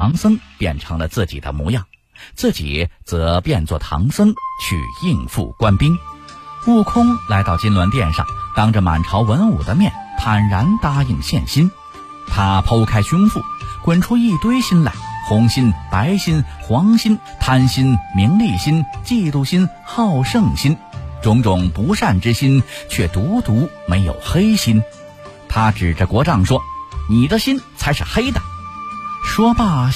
唐僧变成了自己的模样，自己则变作唐僧去应付官兵。悟空来到金銮殿上，当着满朝文武的面坦然答应献心。他剖开胸腹，滚出一堆心来，红心、白心、黄心、贪心、名利心、嫉妒心、好胜心，种种不善之心，却独独没有黑心。他指着国丈说：“你的心才是黑的。”说罢